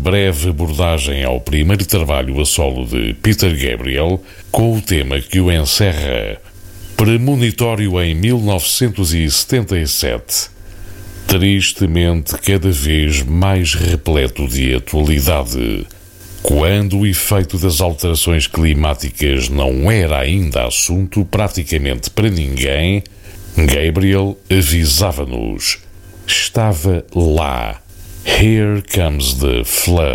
breve abordagem ao primeiro trabalho a solo de Peter Gabriel, com o tema que o encerra, premonitório em 1977, tristemente cada vez mais repleto de atualidade. Quando o efeito das alterações climáticas não era ainda assunto praticamente para ninguém, Gabriel avisava-nos. Estava lá. Here comes the flood.